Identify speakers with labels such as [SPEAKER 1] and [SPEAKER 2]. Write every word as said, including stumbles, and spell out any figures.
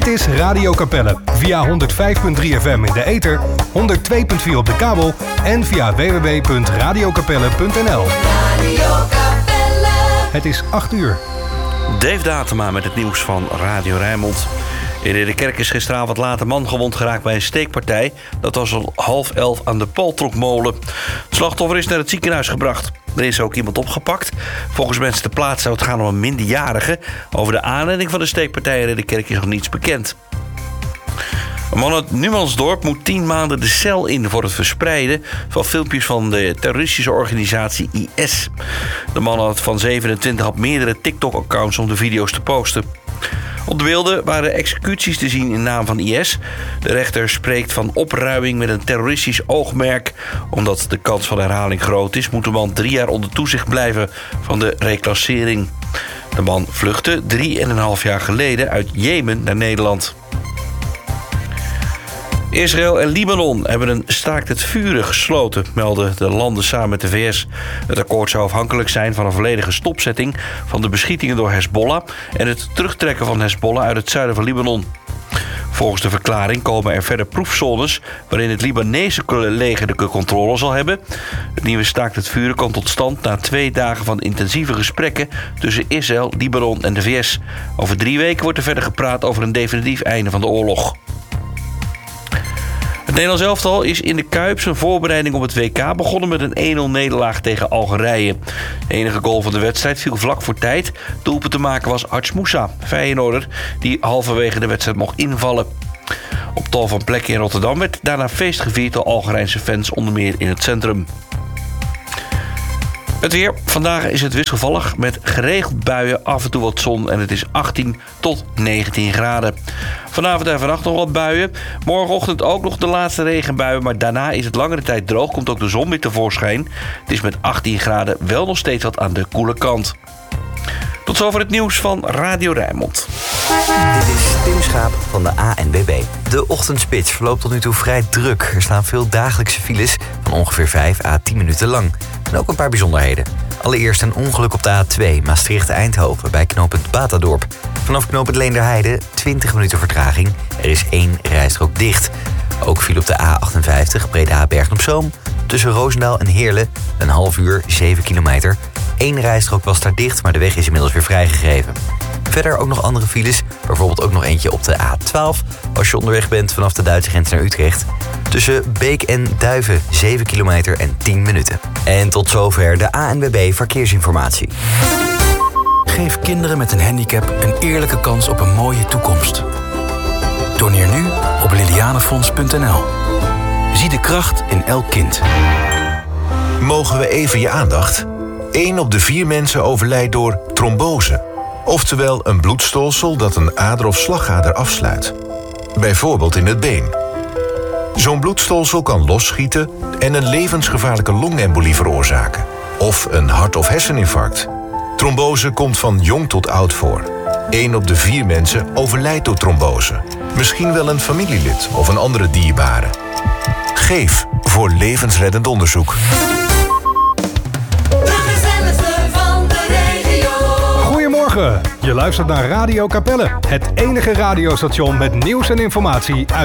[SPEAKER 1] Dit is Radio Capelle via honderd vijf komma drie F M in de ether, honderd twee komma vier op de kabel en via w w w punt radio capelle punt n l. Radio Capelle. Het is acht uur.
[SPEAKER 2] Dave Datema met het nieuws van Radio Rijnmond. In Ridderkerk is gisteravond laat een man gewond geraakt bij een steekpartij. Dat was al half elf aan de Paltrokmolen. Het slachtoffer is naar het ziekenhuis gebracht. Er is ook iemand opgepakt. Volgens mensen ter plaatse zou het gaan om een minderjarige. Over de aanleiding van de steekpartij in Ridderkerk is nog niets bekend. Een man uit Numansdorp moet tien maanden de cel in voor het verspreiden van filmpjes van de terroristische organisatie I S. De man van zevenentwintig had meerdere TikTok-accounts om de video's te posten. Op de beelden waren executies te zien in naam van I S. De rechter spreekt van opruiming met een terroristisch oogmerk. Omdat de kans van herhaling groot is, moet de man drie jaar onder toezicht blijven van de reclassering. De man vluchtte drie en een half jaar geleden uit Jemen naar Nederland. Israël en Libanon hebben een staakt het vuren gesloten, melden de landen samen met de V S. Het akkoord zou afhankelijk zijn van een volledige stopzetting van de beschietingen door Hezbollah en het terugtrekken van Hezbollah uit het zuiden van Libanon. Volgens de verklaring komen er verder proefzones waarin het Libanese leger de controle zal hebben. Het nieuwe staakt het vuren komt tot stand na twee dagen van intensieve gesprekken tussen Israël, Libanon en de V S. Over drie weken wordt er verder gepraat over een definitief einde van de oorlog. Het Nederlands elftal is in de Kuip zijn voorbereiding op het W K begonnen met een één nul nederlaag tegen Algerije. De enige goal van de wedstrijd viel vlak voor tijd. Doelpunt te maken was Arts Moussa, Feyenoorder, die halverwege de wedstrijd mocht invallen. Op tal van plekken in Rotterdam werd daarna feest gevierd door Algerijnse fans, onder meer in het centrum. Het weer. Vandaag is het wisselvallig met geregeld buien, af en toe wat zon en het is achttien tot negentien graden. Vanavond en vannacht nog wat buien. Morgenochtend ook nog de laatste regenbuien, maar daarna is het langere tijd droog. Komt ook de zon weer tevoorschijn. Het is met achttien graden wel nog steeds wat aan de koele kant. Tot zover het nieuws van Radio Rijnmond.
[SPEAKER 3] Dit is Tim Schaap van de A N W B. De ochtendspits verloopt tot nu toe vrij druk. Er staan veel dagelijkse files van ongeveer vijf à tien minuten lang. En ook een paar bijzonderheden. Allereerst een ongeluk op de A twee Maastricht-Eindhoven bij knooppunt Batadorp. Vanaf knooppunt Leenderheide twintig minuten vertraging. Er is één rijstrook dicht. Ook viel op de A achtenvijftig Breda-Bergen-op-Zoom tussen Roosendaal en Heerlen een half uur, zeven kilometer. Eén rijstrook was daar dicht, maar de weg is inmiddels weer vrijgegeven. Verder ook nog andere files, bijvoorbeeld ook nog eentje op de A twaalf... als je onderweg bent vanaf de Duitse grens naar Utrecht. Tussen Beek en Duiven, zeven kilometer en tien minuten. En tot zover de A N W B Verkeersinformatie.
[SPEAKER 4] Geef kinderen met een handicap een eerlijke kans op een mooie toekomst. Doneer nu op lilianefonds punt n l. Zie de kracht in elk kind.
[SPEAKER 5] Mogen we even je aandacht? Eén op de vier mensen overlijdt door trombose. Oftewel een bloedstolsel dat een ader of slagader afsluit. Bijvoorbeeld in het been. Zo'n bloedstolsel kan losschieten en een levensgevaarlijke longembolie veroorzaken. Of een hart- of herseninfarct. Trombose komt van jong tot oud voor. Eén op de vier mensen overlijdt door trombose. Misschien wel een familielid of een andere dierbare. Geef voor levensreddend onderzoek.
[SPEAKER 1] Goedemorgen, je luistert naar Radio Capelle, het enige radiostation met nieuws en informatie uit